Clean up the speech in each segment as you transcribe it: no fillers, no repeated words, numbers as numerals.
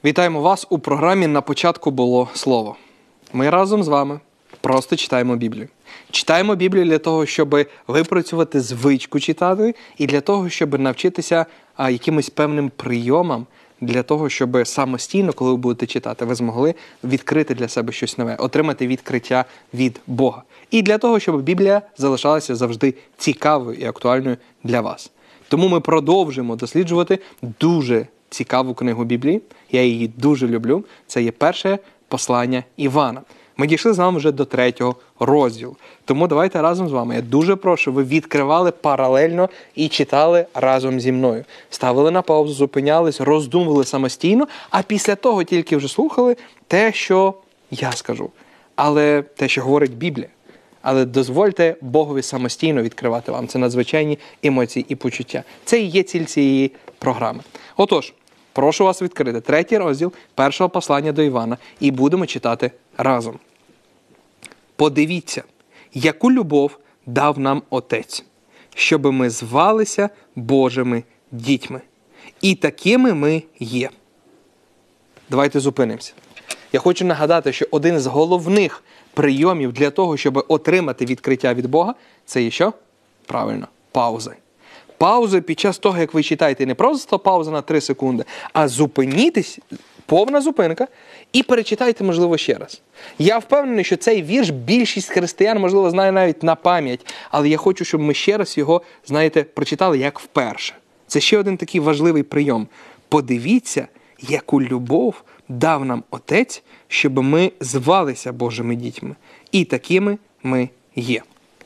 Вітаємо вас у програмі «На початку було слово». Ми разом з вами просто читаємо Біблію. Читаємо Біблію для того, щоб випрацювати звичку читати і для того, щоб навчитися якимось певним прийомам, для того, щоб самостійно, коли ви будете читати, ви змогли відкрити для себе щось нове, отримати відкриття від Бога. І для того, щоб Біблія залишалася завжди цікавою і актуальною для вас. Тому ми продовжуємо досліджувати дуже цікаву книгу Біблії. Я її дуже люблю. Це є перше послання Івана. Ми дійшли з вами вже до 3-го розділу. Тому давайте разом з вами. Я дуже прошу, ви відкривали паралельно і читали разом зі мною. Ставили на паузу, зупинялись, роздумували самостійно, а після того тільки вже слухали те, що я скажу. Але те, що говорить Біблія. Але дозвольте Богові самостійно відкривати вам. Це надзвичайні емоції і почуття. Це і є ціль цієї програми. Отож, прошу вас відкрити 3-й розділ першого послання до Івана і будемо читати разом. Подивіться, яку любов дав нам Отець, щоби ми звалися Божими дітьми. І такими ми є. Давайте зупинимося. Я хочу нагадати, що один з головних прийомів для того, щоб отримати відкриття від Бога, це є що? Правильно, паузи. Паузи під час того, як ви читаєте, не просто пауза на 3 секунди, а зупинітесь, повна зупинка, і перечитайте, можливо, ще раз. Я впевнений, що цей вірш більшість християн, можливо, знає навіть на пам'ять, але я хочу, щоб ми ще раз його, знаєте, прочитали як вперше. Це ще один такий важливий прийом. Подивіться, яку любов дав нам Отець, щоб ми звалися Божими дітьми. І такими ми є.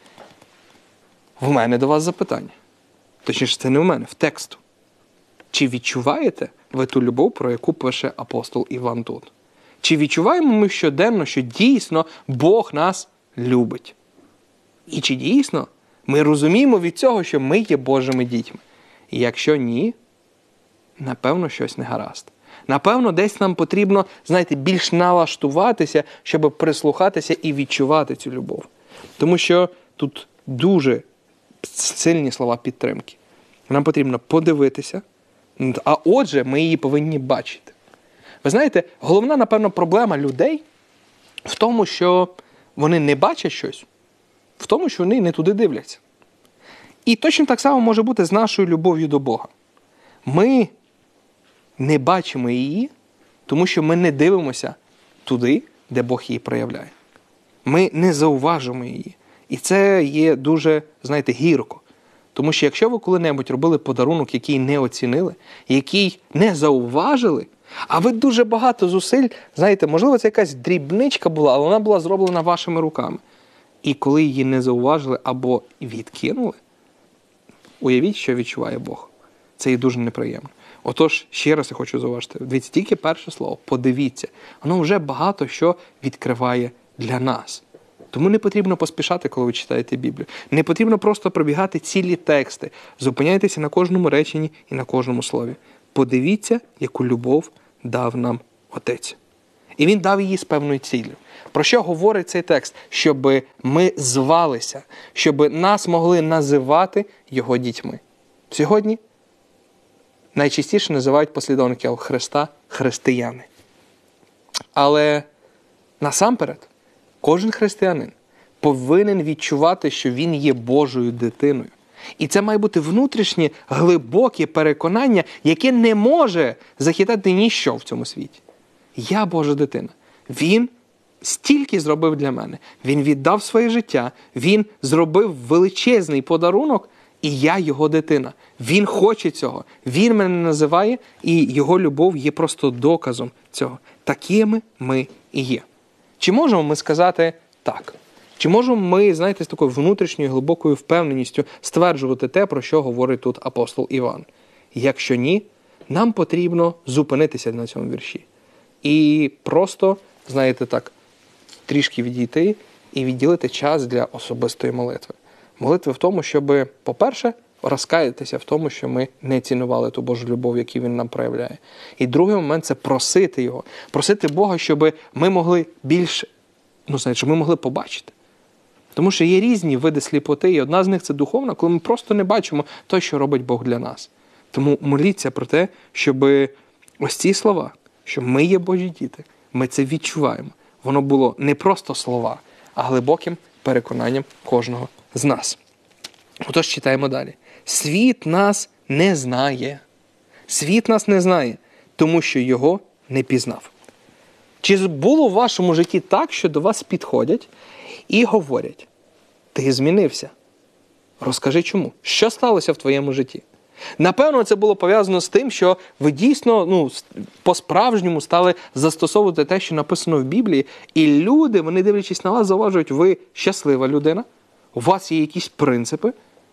В мене до вас запитання. Точніше, це не в мене, в тексту. Чи відчуваєте ви ту любов, про яку пише апостол Іван тут? Чи відчуваємо ми щоденно, що дійсно Бог нас любить? І чи дійсно ми розуміємо від цього, що ми є Божими дітьми? І якщо ні, напевно, щось не гаразд. Напевно, десь нам потрібно, знаєте, більш налаштуватися, щоб прислухатися і відчувати цю любов. Тому що тут дуже сильні слова підтримки. Нам потрібно подивитися, а отже, ми її повинні бачити. Ви знаєте, головна, напевно, проблема людей в тому, що вони не бачать щось, в тому, що вони не туди дивляться. І точно так само може бути з нашою любов'ю до Бога. Ми не бачимо її, тому що ми не дивимося туди, де Бог її проявляє. Ми не зауважимо її. І це є дуже, знаєте, гірко. Тому що якщо ви коли-небудь робили подарунок, який не оцінили, який не зауважили, а ви дуже багато зусиль, знаєте, можливо, це якась дрібничка була, але вона була зроблена вашими руками. І коли її не зауважили або відкинули, уявіть, що відчуває Бог. Це є дуже неприємно. Отож, ще раз я хочу зауважити, дивіться, тільки перше слово, подивіться, воно вже багато що відкриває для нас. Тому не потрібно поспішати, коли ви читаєте Біблію. Не потрібно просто пробігати цілі тексти. Зупиняйтеся на кожному реченні і на кожному слові. Подивіться, яку любов дав нам Отець. І Він дав її з певною ціллю. Про що говорить цей текст? Щоб ми звалися, щоб нас могли називати Його дітьми. Сьогодні найчастіше називають послідовників Христа християни. Але насамперед, кожен християнин повинен відчувати, що він є Божою дитиною. І це має бути внутрішнє, глибоке переконання, яке не може захитати ніщо в цьому світі. Я Божа дитина. Він стільки зробив для мене. Він віддав своє життя. Він зробив величезний подарунок, і я його дитина. Він хоче цього. Він мене називає, і його любов є просто доказом цього. Такими ми і є. Чи можемо ми сказати так? Чи можемо ми, знаєте, з такою внутрішньою глибокою впевненістю стверджувати те, про що говорить тут апостол Іван? Якщо ні, нам потрібно зупинитися на цьому вірші. І просто, знаєте так, трішки відійти і відділити час для особистої молитви. Молитви в тому, щоб, по-перше, розкаятися в тому, що ми не цінували ту Божу любов, яку Він нам проявляє. І другий момент – це просити Його. Просити Бога, щоб ми могли більш, щоб ми могли побачити. Тому що є різні види сліпоти, і одна з них – це духовна, коли ми просто не бачимо те, що робить Бог для нас. Тому моліться про те, щоб ось ці слова, що ми є Божі діти. Ми це відчуваємо. Воно було не просто слова, а глибоким переконанням кожного з нас. Отож, читаємо далі. Світ нас не знає. Світ нас не знає, тому що його не пізнав. Чи було в вашому житті так, що до вас підходять і говорять: ти змінився? Розкажи чому? Що сталося в твоєму житті? Напевно, це було пов'язано з тим, що ви дійсно по-справжньому стали застосовувати те, що написано в Біблії, і люди, вони дивлячись на вас, зауважують, ви щаслива людина, у вас є якісь принципи,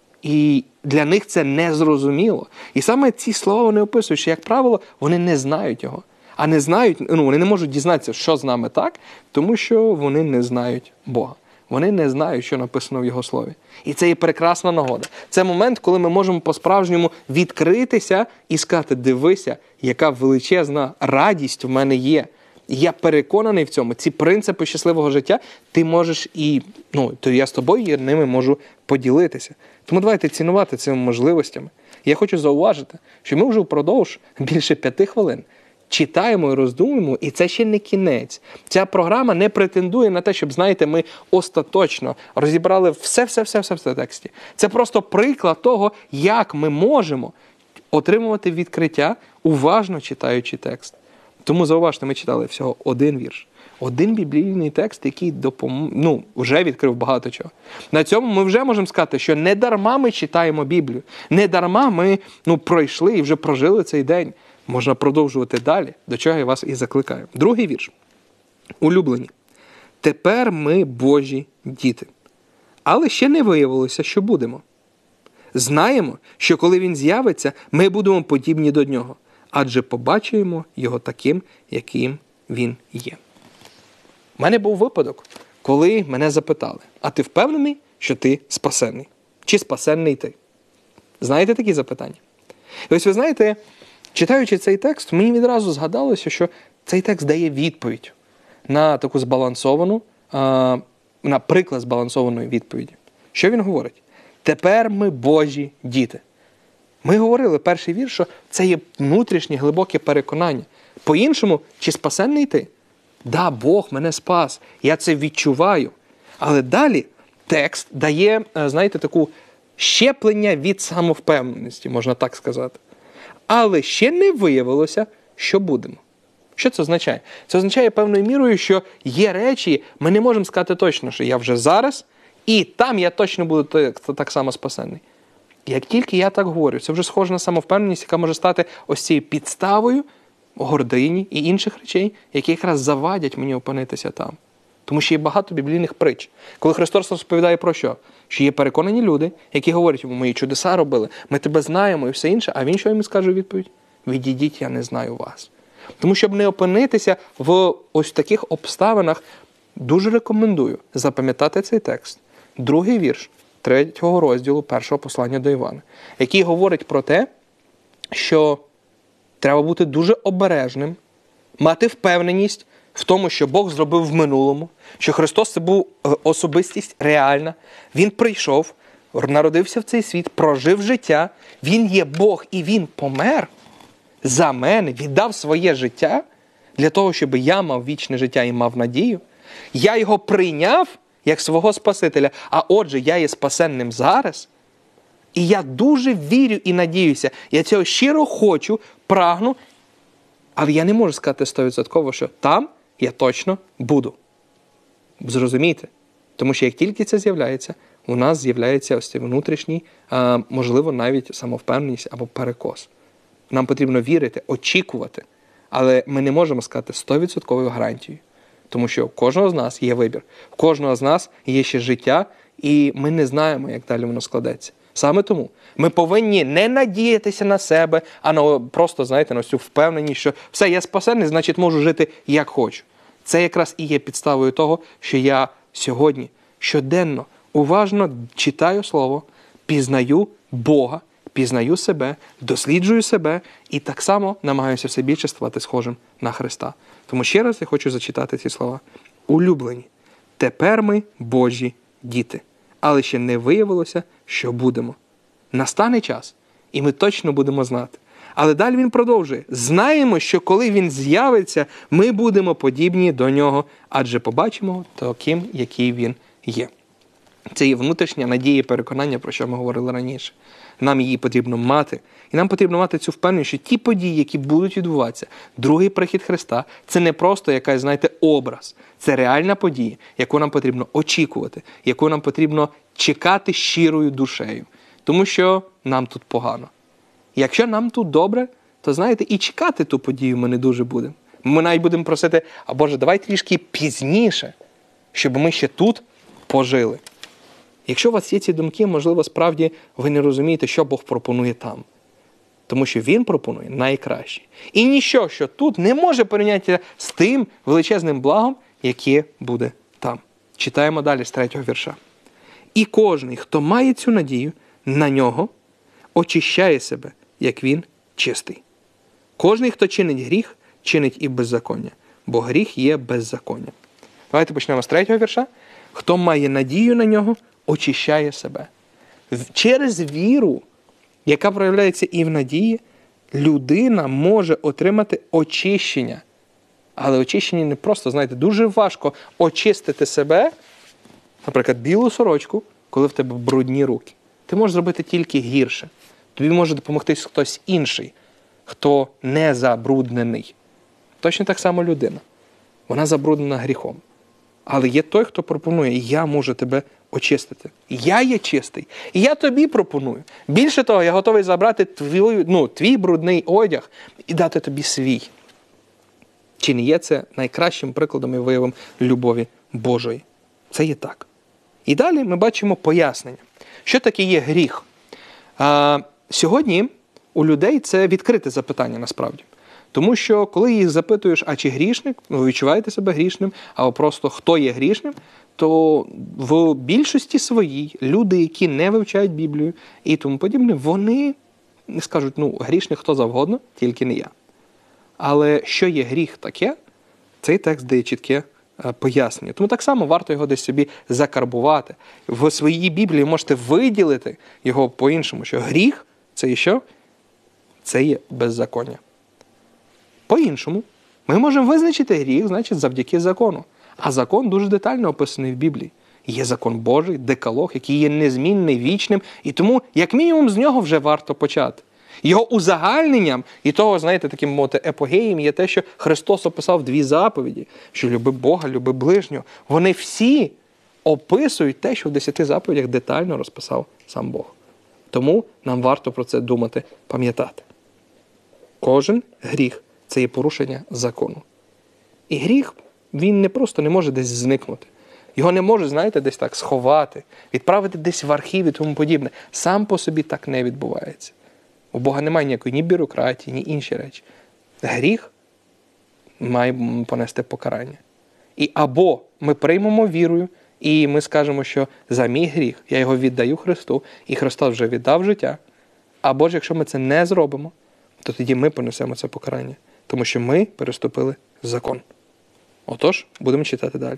і для них це незрозуміло. І саме ці слова вони описують, що, як правило, вони не знають його. А не знають, вони не можуть дізнатися, що з нами так, тому що вони не знають Бога. Вони не знають, що написано в Його Слові. І це є прекрасна нагода. Це момент, коли ми можемо по-справжньому відкритися і сказати: дивися, яка величезна радість в мене є. І я переконаний в цьому. Ці принципи щасливого життя ти можеш то я з тобою ними можу поділитися. Тому давайте цінувати цими можливостями. Я хочу зауважити, що ми вже впродовж більше 5 хвилин читаємо і роздумуємо, і це ще не кінець. Ця програма не претендує на те, щоб, знаєте, ми остаточно розібрали все в тексті. Це просто приклад того, як ми можемо отримувати відкриття, уважно читаючи текст. Тому, зауважте, ми читали всього один вірш. Один біблійний текст, який вже відкрив багато чого. На цьому ми вже можемо сказати, що не дарма ми читаємо Біблію. Не дарма ми пройшли і вже прожили цей день. Можна продовжувати далі, до чого я вас і закликаю. Другий вірш. Улюблені. Тепер ми Божі діти. Але ще не виявилося, що будемо. Знаємо, що коли Він з'явиться, ми будемо подібні до Нього, адже побачимо Його таким, яким Він є. У мене був випадок, коли мене запитали: а ти впевнений, що ти спасенний? Чи спасенний ти? Знаєте такі запитання? І ось ви знаєте, читаючи цей текст, мені відразу згадалося, що цей текст дає відповідь на таку збалансовану, на приклад збалансованої відповіді. Що він говорить? Тепер ми Божі діти. Ми говорили перший вірш, що це є внутрішнє глибоке переконання. По-іншому, чи спасенний ти? Да, Бог мене спас, я це відчуваю. Але далі текст дає, знаєте, таку щеплення від самовпевненості, можна так сказати. Але ще не виявилося, що будемо. Що це означає? Це означає певною мірою, що є речі, ми не можемо сказати точно, що я вже зараз, і там я точно буду так само спасенний. Як тільки я так говорю, це вже схоже на самовпевненість, яка може стати ось цією підставою гордині і інших речей, які якраз завадять мені опинитися там. Тому що є багато біблійних притч. Коли Христос розповідає про що? Що є переконані люди, які говорять йому: мої чудеса робили, ми тебе знаємо і все інше, а він що йому скаже у відповідь? Відійдіть, я не знаю вас. Тому, щоб не опинитися в ось таких обставинах, дуже рекомендую запам'ятати цей текст. Другий вірш 3 розділу 1 послання до Івана, який говорить про те, що треба бути дуже обережним, мати впевненість в тому, що Бог зробив в минулому, що Христос – це був особистість реальна. Він прийшов, народився в цей світ, прожив життя. Він є Бог і Він помер за мене, віддав своє життя для того, щоб я мав вічне життя і мав надію. Я його прийняв як свого Спасителя, а отже, я є спасенним зараз. І я дуже вірю і надіюся. Я цього щиро хочу, прагну, але я не можу сказати 100%, що там я точно буду. Зрозумійте. Тому що як тільки це з'являється, у нас з'являється ось цей внутрішній, можливо, навіть самовпевненість або перекос. Нам потрібно вірити, очікувати, але ми не можемо сказати 100% гарантію. Тому що у кожного з нас є вибір. У кожного з нас є ще життя, і ми не знаємо, як далі воно складеться. Саме тому ми повинні не надіятися на себе, а просто, знаєте, на цю впевненість, що все, я спасений, значить можу жити як хочу. Це якраз і є підставою того, що я сьогодні щоденно уважно читаю Слово, пізнаю Бога, пізнаю себе, досліджую себе і так само намагаюся все більше ставати схожим на Христа. Тому ще раз я хочу зачитати ці слова. Улюблені, тепер ми Божі діти, але ще не виявилося, що будемо. Настане час, і ми точно будемо знати. Але далі він продовжує. Знаємо, що коли він з'явиться, ми будемо подібні до нього, адже побачимо таким, який він є. Це є внутрішня надія і переконання, про що ми говорили раніше. Нам її потрібно мати. І нам потрібно мати цю впевненість, що ті події, які будуть відбуватися, другий прихід Христа, це не просто якась, знаєте, образ. Це реальна подія, яку нам потрібно очікувати, яку нам потрібно чекати щирою душею. Тому що нам тут погано. Якщо нам тут добре, то, знаєте, і чекати ту подію ми не дуже будемо. Ми навіть будемо просити, а Боже, давай трішки пізніше, щоб ми ще тут пожили. Якщо у вас є ці думки, можливо, справді ви не розумієте, що Бог пропонує там. Тому що Він пропонує найкраще. І ніщо, що тут, не може порівнятися з тим величезним благом, яке буде там. Читаємо далі з 3-го вірша. І кожний, хто має цю надію на нього, очищає себе, як він чистий. Кожний, хто чинить гріх, чинить і беззаконня, бо гріх є беззаконня. Давайте почнемо з 3-го вірша. Хто має надію на нього, очищає себе. Через віру, яка проявляється і в надії, людина може отримати очищення. Але очищення не просто, знаєте, дуже важко очистити себе, наприклад, білу сорочку, коли в тебе брудні руки. Ти можеш зробити тільки гірше. Тобі може допомогти хтось інший, хто не забруднений. Точно так само людина. Вона забруднена гріхом. Але є той, хто пропонує, я можу тебе очистити. Я є чистий. І я тобі пропоную. Більше того, я готовий забрати твій брудний одяг і дати тобі свій. Чи не є це найкращим прикладом і виявом любові Божої? Це є так. І далі ми бачимо пояснення. Що таке є гріх? Сьогодні у людей це відкрите запитання насправді. Тому що коли їх запитуєш, а чи грішник, ви відчуваєте себе грішним, або просто хто є грішним, то в більшості своїй люди, які не вивчають Біблію і тому подібне, вони не скажуть, грішник хто завгодно, тільки не я. Але що є гріх таке, цей текст дає чітке пояснення. Тому так само варто його десь собі закарбувати. В своїй Біблії можете виділити його по-іншому, що гріх – це є що? Це є беззаконня. По-іншому, ми можемо визначити гріх, значить, завдяки закону. А закон дуже детально описаний в Біблії. Є закон Божий, декалог, який є незмінний, вічним, і тому, як мінімум, з нього вже варто почати. Його узагальненням і того, знаєте, таким мовити, епогеєм є те, що Христос описав 2 заповіді, що люби Бога, люби ближнього. Вони всі описують те, що в 10 заповідях детально розписав сам Бог. Тому нам варто про це думати, пам'ятати. Кожен гріх – це є порушення закону. І гріх, він не просто не може десь зникнути. Його не може, знаєте, десь так сховати, відправити десь в архів і тому подібне. Сам по собі так не відбувається. У Бога немає ніякої ні бюрократії, ні інші речі. Гріх має понести покарання. І або ми приймемо вірою, і ми скажемо, що за мій гріх я його віддаю Христу, і Христос вже віддав життя. Або ж якщо ми це не зробимо, то тоді ми понесемо це покарання. Тому що ми переступили закон. Отож, будемо читати далі.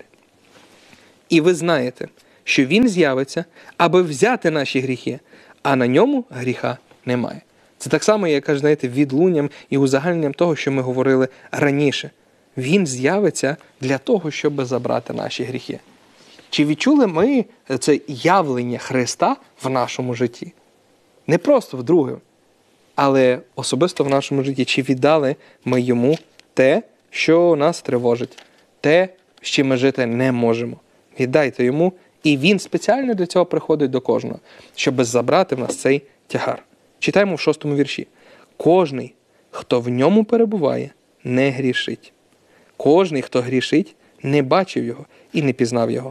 І ви знаєте, що Він з'явиться, аби взяти наші гріхи, а на ньому гріха немає. Це так само, як, знаєте, відлунням і узагальненням того, що ми говорили раніше. Він з'явиться для того, щоб забрати наші гріхи. Чи відчули ми це явлення Христа в нашому житті? Не просто в другому, але особисто в нашому житті. Чи віддали ми Йому те, що нас тривожить, те, з чим ми жити не можемо? Віддайте Йому, і Він спеціально для цього приходить до кожного, щоб забрати в нас цей тягар. Читаємо в 6-му вірші. Кожний, хто в ньому перебуває, не грішить. Кожний, хто грішить, не бачив його і не пізнав його.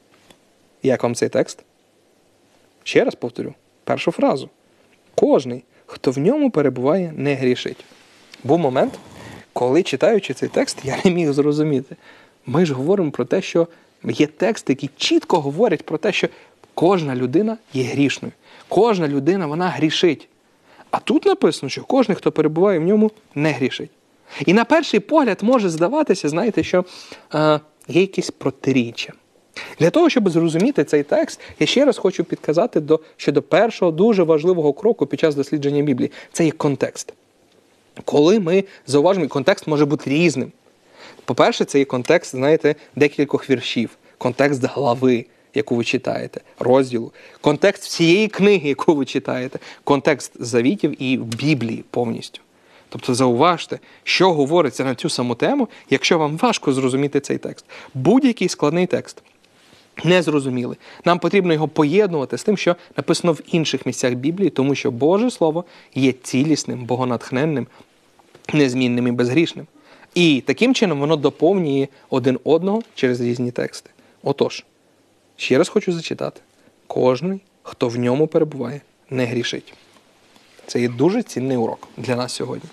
Як вам цей текст? Ще раз повторю. Першу фразу. Кожний, хто в ньому перебуває, не грішить. Був момент, коли, читаючи цей текст, я не міг зрозуміти. Ми ж говоримо про те, що є тексти, які чітко говорять про те, що кожна людина є грішною. Кожна людина, вона грішить. А тут написано, що кожен, хто перебуває в ньому, не грішить. І на перший погляд може здаватися, знаєте, що є якісь протиріччя. Для того, щоб зрозуміти цей текст, я ще раз хочу підказати щодо першого дуже важливого кроку під час дослідження Біблії. Це є контекст. Коли ми зауважимо, контекст може бути різним. По-перше, це є контекст, знаєте, декількох віршів, контекст глави, яку ви читаєте, розділу, контекст всієї книги, яку ви читаєте, контекст завітів і Біблії повністю. Тобто зауважте, що говориться на цю саму тему, якщо вам важко зрозуміти цей текст. Будь-який складний текст, незрозумілий. Нам потрібно його поєднувати з тим, що написано в інших місцях Біблії, тому що Боже Слово є цілісним, богонатхненним, незмінним і безгрішним. І таким чином воно доповнює один одного через різні тексти. Отож, ще раз хочу зачитати. Кожний, хто в ньому перебуває, не грішить. Це є дуже цінний урок для нас сьогодні.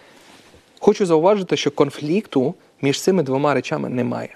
Хочу зауважити, що конфлікту між цими двома речами немає.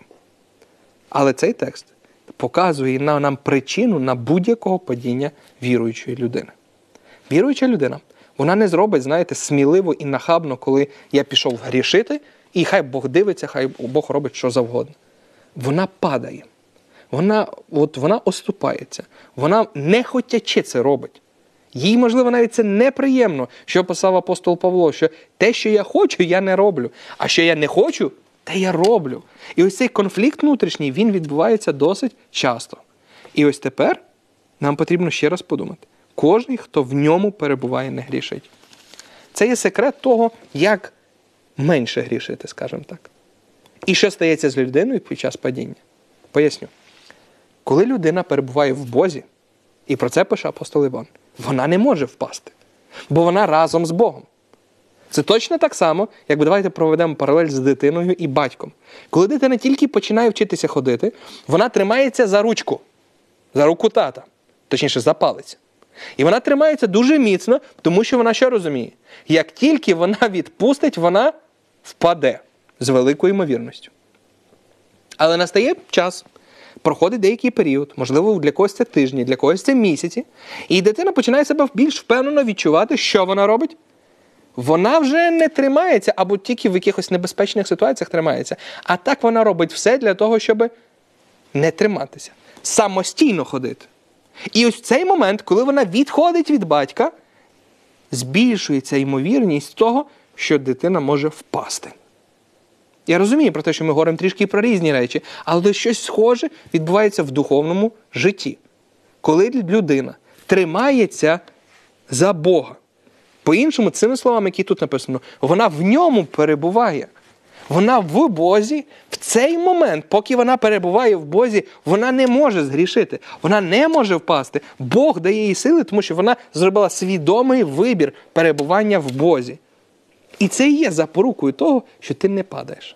Але цей текст показує нам причину на будь-якого падіння віруючої людини. Віруюча людина, вона не зробить, знаєте, сміливо і нахабно, коли я пішов грішити, і хай Бог дивиться, хай Бог робить що завгодно. Вона падає. Вона оступається. Вона не хотячи це робить. Їй, можливо, навіть це неприємно, що писав апостол Павло, що те, що я хочу, я не роблю. А що я не хочу, те я роблю. І ось цей конфлікт внутрішній, він відбувається досить часто. І ось тепер нам потрібно ще раз подумати. Кожний, хто в ньому перебуває, не грішить. Це є секрет того, як менше грішити, скажімо так. І що стається з людиною під час падіння? Поясню. Коли людина перебуває в Бозі, і про це пише апостол Іван, вона не може впасти, бо вона разом з Богом. Це точно так само, як давайте проведемо паралель з дитиною і батьком. Коли дитина тільки починає вчитися ходити, вона тримається за ручку, за руку тата, точніше за палець. І вона тримається дуже міцно, тому що вона що розуміє? Як тільки вона відпустить, вона впаде з великою ймовірністю. Але настає час, проходить деякий період, можливо, для когось це тижні, для когось це місяці, і дитина починає себе більш впевнено відчувати, що вона робить. Вона вже не тримається, або тільки в якихось небезпечних ситуаціях тримається. А так вона робить все для того, щоб не триматися. Самостійно ходити. І ось в цей момент, коли вона відходить від батька, збільшується ймовірність того, що дитина може впасти. Я розумію про те, що ми говоримо трішки про різні речі, але щось схоже відбувається в духовному житті. Коли людина тримається за Бога, по-іншому, цими словами, які тут написано, вона в ньому перебуває. Вона в Бозі, в цей момент, поки вона перебуває в Бозі, вона не може згрішити, вона не може впасти. Бог дає їй сили, тому що вона зробила свідомий вибір перебування в Бозі. І це є запорукою того, що ти не падаєш.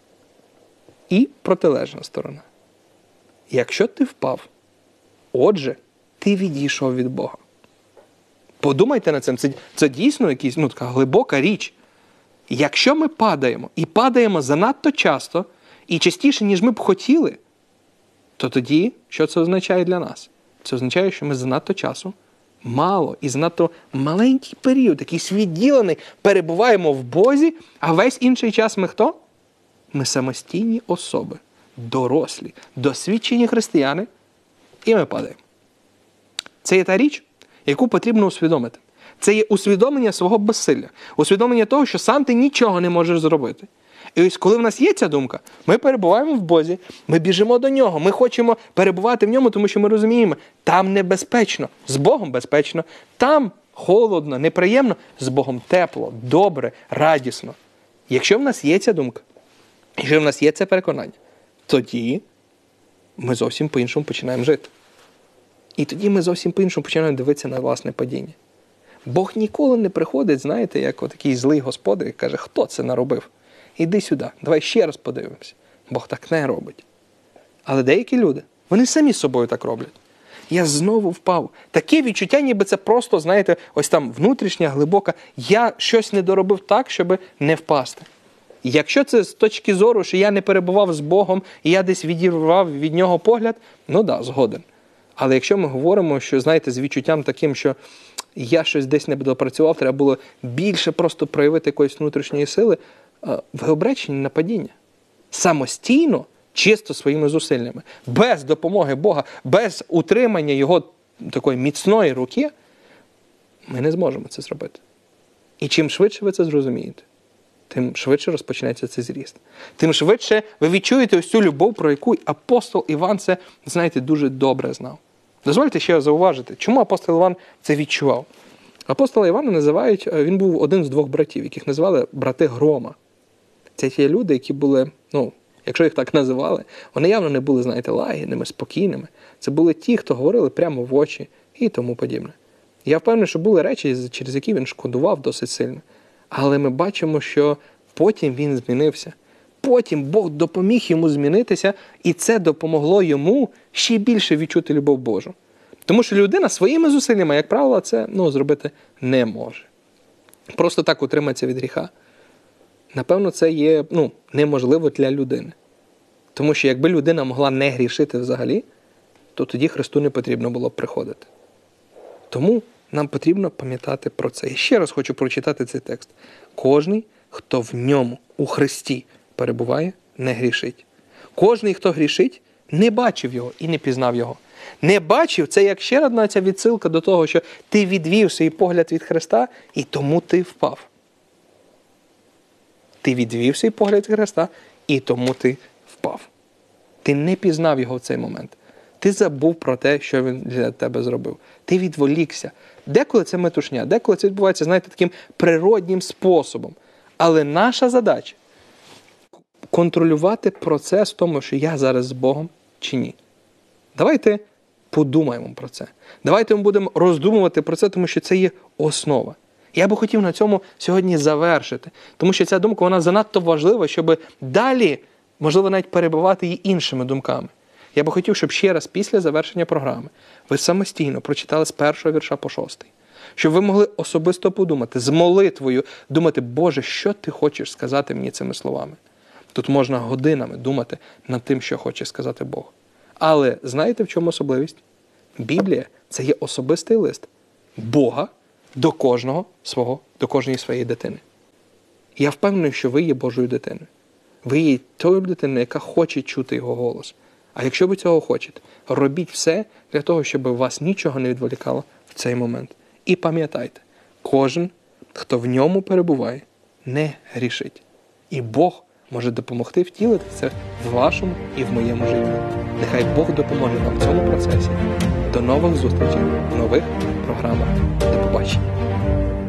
І протилежна сторона. Якщо ти впав, отже, ти відійшов від Бога. Подумайте над цим, це дійсно якась така глибока річ. Якщо ми падаємо, і падаємо занадто часто, і частіше, ніж ми б хотіли, то тоді, що це означає для нас? Це означає, що ми занадто часу, мало і занадто маленький період, якийсь відділений, перебуваємо в Бозі, а весь інший час ми хто? Ми самостійні особи, дорослі, досвідчені християни, і ми падаємо. Це є та річ, яку потрібно усвідомити. Це є усвідомлення свого безсилля, усвідомлення того, що сам ти нічого не можеш зробити. І ось коли в нас є ця думка, ми перебуваємо в Бозі, ми біжимо до Нього, ми хочемо перебувати в Ньому, тому що ми розуміємо, там небезпечно, з Богом безпечно, там холодно, неприємно, з Богом тепло, добре, радісно. Якщо в нас є ця думка, якщо в нас є це переконання, тоді ми зовсім по-іншому починаємо жити. І тоді ми зовсім по-іншому починаємо дивитися на власне падіння. Бог ніколи не приходить, знаєте, як такий злий господар, і каже, хто це наробив? Іди сюди, давай ще раз подивимося. Бог так не робить. Але деякі люди, вони самі з собою так роблять. Я знову впав. Таке відчуття, ніби це просто, знаєте, ось там внутрішня, глибока, я щось не доробив так, щоб не впасти. І якщо це з точки зору, що я не перебував з Богом, і я десь відірвав від Нього погляд, ну да, згоден. Але якщо ми говоримо, що, знаєте, з відчуттям таким, що я щось десь не допрацював, треба було більше просто проявити якоїсь внутрішньої сили, ви обречені на падіння. Самостійно, чисто своїми зусиллями, без допомоги Бога, без утримання Його такої міцної руки, ми не зможемо це зробити. І чим швидше ви це зрозумієте, тим швидше розпочнеться цей зріст. Тим швидше ви відчуєте ось цю любов, про яку апостол Іван це, знаєте, дуже добре знав. Дозвольте ще зауважити, чому апостол Іван це відчував. Апостола Івана називають, він був один з двох братів, яких називали брати Грома. Це ті люди, які були, якщо їх так називали, вони явно не були, знаєте, лагідними, спокійними. Це були ті, хто говорили прямо в очі і тому подібне. Я впевнений, що були речі, через які він шкодував досить сильно. Але ми бачимо, що потім він змінився. Потім Бог допоміг йому змінитися, і це допомогло йому ще більше відчути любов Божу. Тому що людина своїми зусиллями, як правило, це зробити не може. Просто так утриматися від гріха. Напевно, це є неможливо для людини. Тому що якби людина могла не грішити взагалі, то тоді Христу не потрібно було б приходити. Тому нам потрібно пам'ятати про це. І ще раз хочу прочитати цей текст. Кожний, хто в ньому, у Христі, перебуває, не грішить. Кожний, хто грішить, не бачив його і не пізнав його. Не бачив, це як ще одна ця відсилка до того, що ти відвів свій погляд від Христа, і тому ти впав. Ти відвів свій погляд від Христа, і тому ти впав. Ти не пізнав його в цей момент. Ти забув про те, що він для тебе зробив. Ти відволікся. Деколи це метушня, деколи це відбувається, знаєте, таким природнім способом. Але наша задача – контролювати процес в тому, що я зараз з Богом чи ні. Давайте подумаємо про це. Давайте ми будемо роздумувати про це, тому що це є основа. Я би хотів на цьому сьогодні завершити, тому що ця думка, вона занадто важлива, щоб далі, можливо, навіть перебивати її іншими думками. Я би хотів, щоб ще раз після завершення програми ви самостійно прочитали з 1 вірша по 6. Щоб ви могли особисто подумати, з молитвою думати, Боже, що ти хочеш сказати мені цими словами? Тут можна годинами думати над тим, що хоче сказати Бог. Але знаєте, в чому особливість? Біблія – це є особистий лист Бога до кожної своєї дитини. Я впевнений, що ви є Божою дитиною. Ви є тою дитиною, яка хоче чути Його голос. А якщо ви цього хочете, робіть все для того, щоб вас нічого не відволікало в цей момент. І пам'ятайте, кожен, хто в ньому перебуває, не грішить. І Бог може допомогти втілити це в вашому і в моєму житті. Нехай Бог допоможе нам в цьому процесі. До нових зустрічей в нових програмах. До побачення.